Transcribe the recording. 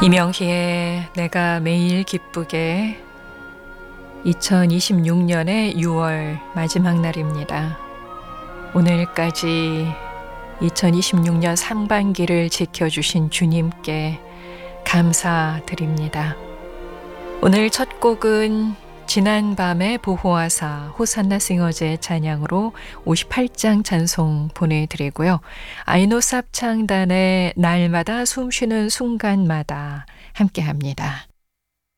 이명희의 내가 매일 기쁘게 2026년의 6월 마지막 날입니다. 오늘까지 2026년 상반기를 지켜주신 주님께 감사드립니다. 오늘 첫 곡은 지난밤의 보호하사 호산나 싱어즈의 찬양으로 58장 찬송 보내드리고요. 아이노삽 창단의 날마다 숨쉬는 순간마다 함께합니다.